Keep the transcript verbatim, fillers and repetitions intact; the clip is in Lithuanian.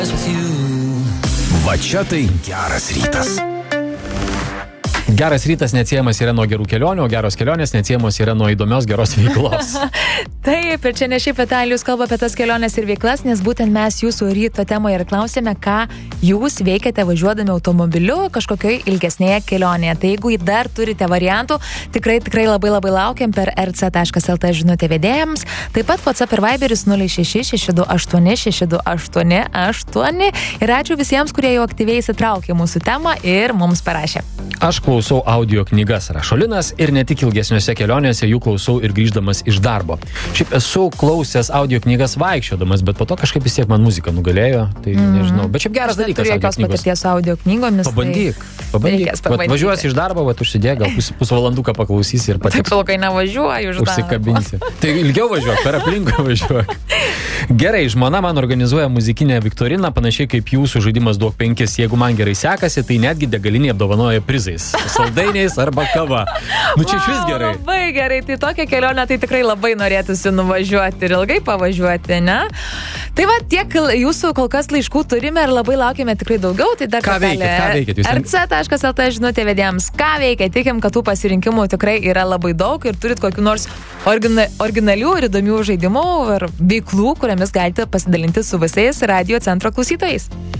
Va čia tai geras rytas. Geras rytas neatsiejamas yra nuo gerų kelionių, o geros kelionės neatsiejamos yra nuo įdomios geros veiklos. Taip, ir čia ne šiaip Vitalijus kalba apie tas keliones ir veiklas, nes būtent mes jūsų ryto temoje ir klausėme, ką jūs veikiate važiuodami automobiliu kažkokioj ilgesnėje kelionėje. Tai jeigu dar turite variantų, tikrai, tikrai labai labai laukiam per r c taškas l t žinutė vedėjams. Taip pat WhatsApp ir Viberis nulis šeši šeši du aštuoni šeši du aštuoni aštuoni. Ir ačiū visiems, kurie jau aktyviai įsitraukė mūsų temą ir mums parašė. Aš klausau audio knygas, rašo Linas, ir ne tik ilgesniuose kelionėse, jų klausau ir grįždamas iš darbo. Šiaip esu klausęs audio knygas vaikščiodamas, bet po to kažkaip vis tiek man muzika nugalėjo, tai mm. nežinau. Bet šiaip geras dalykas. Turiu jokios patirties su audio knygomis. Pabandyk, pabandyk. Vat važiuosi iš darbo, vat užsidėk, gal pus, pusvalanduką paklausysi ir patiks. Taip ilgai nevažiuoju iš darbo. Užsikabinsi. Tai ilgiau važiuok, per aplinkui važiuok. Gerai, žmona man organizuoja muzikinę viktoriną, panašiai kaip jūsų žaidimas duok penkis. Jeigu man gerai sekasi, tai netgi degalinė apdovanoja prizais. Saldainiais arba kava. Nu čia wow, išvis gerai. Labai gerai, tai tokią kelionę tai tikrai labai norėtųsi nuvažiuoti ir ilgai pavažiuoti, ne? Tai va, tiek jūsų kol kas laiškų turime ir labai laukime tikrai daugiau, tai dar ką veikiat, ką veikiat jūs? r c taškas l t žinutė vedėjams, ką veikiat, tikim, kad tų pasirinkimų tikrai yra labai daug ir turit kokių nors origina, originalių ir įdomių žaidimų ir veiklų, kuriamis galite pasidalinti su visais Radio Centro klausytojais.